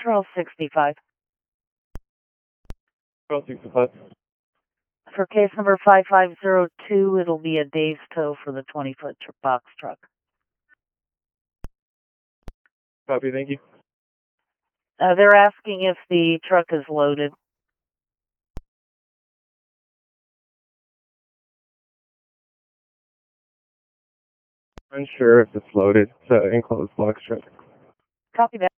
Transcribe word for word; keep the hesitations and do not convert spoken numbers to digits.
twelve sixty-five. twelve sixty-five. For case number five five zero two, it'll be a day's tow for the twenty-foot tr box truck. Copy, thank you. Uh, they're asking if the truck is loaded. Unsure if it's loaded. It's an enclosed box truck. Copy that.